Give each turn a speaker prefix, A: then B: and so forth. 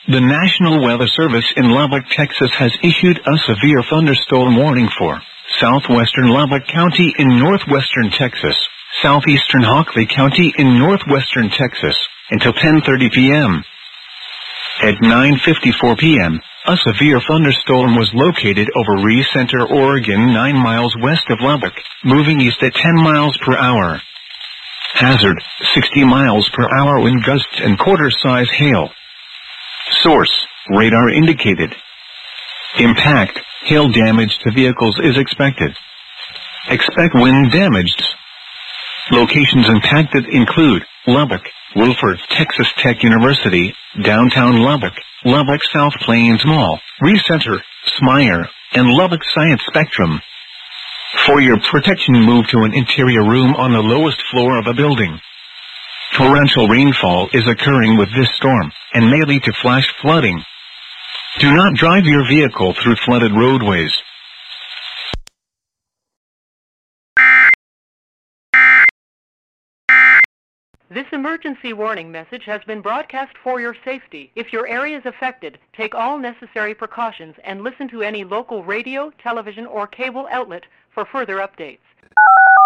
A: The National Weather Service in Lubbock, Texas has issued a severe thunderstorm warning for southwestern Lubbock County in northwestern Texas, southeastern Hockley County in northwestern Texas, until 10:30 p.m. At 9:54 p.m., a severe thunderstorm was located over Ree Center, Oregon, 9 miles west of Lubbock, moving east at 10 miles per hour. Hazard, 60 miles per hour wind gusts and quarter-size hail. Source, radar indicated. Impact, hail damage to vehicles is expected. Expect wind damage. Locations impacted include Lubbock, Wilford, Texas Tech University, downtown Lubbock, Lubbock South Plains Mall, Ree Center, Smyer, and Lubbock Science Spectrum. For your protection, move to an interior room on the lowest floor of a building. Torrential rainfall is occurring with this storm, and may lead to flash flooding. Do not drive your vehicle through flooded roadways.
B: This emergency warning message has been broadcast for your safety. If your area is affected, take all necessary precautions and listen to any local radio, television, or cable outlet for further updates.